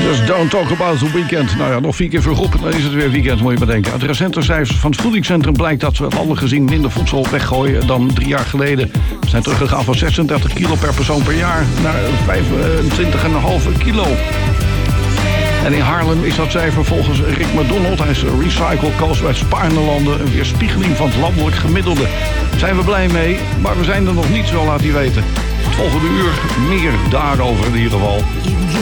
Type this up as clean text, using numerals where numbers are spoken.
Dus don't talk about the weekend. Nou ja, nog 4 keer vergroepen, dan is het weer weekend, moet je maar denken. Uit recente cijfers van het voedingscentrum blijkt dat we landen gezien minder voedsel weggooien dan 3 jaar geleden. We zijn teruggegaan van 36 kilo per persoon per jaar naar 25,5 kilo. En in Haarlem is dat cijfer volgens Rick McDonald, hij is Recycle Coast bij Spaarnelanden, een weerspiegeling van het landelijk gemiddelde. Zijn we blij mee, maar we zijn er nog niet, zo laat hij weten. Het volgende uur meer daarover in ieder geval.